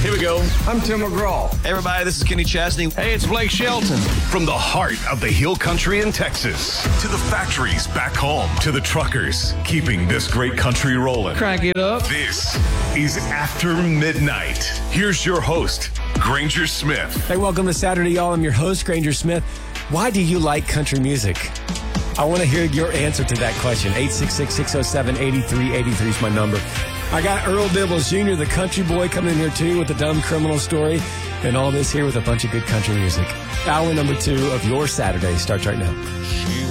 Here we go. I'm Tim McGraw. Hey, everybody, this is Kenny Chesney. Hey, it's Blake Shelton. From the heart of the Hill Country in Texas to the factories back home to the truckers keeping this great country rolling. Crank it up. This is After Midnight. Here's your host, Granger Smith. Hey, welcome to Saturday, y'all. I'm your host, Granger Smith. Why do you like country music? I want to hear your answer to that question. 866-607-8383 is my number. I got Earl Dibbles Jr., the country boy, coming in here, too, with the dumb criminal story. And all this here with a bunch of good country music. Hour number 2 of your Saturday starts right now.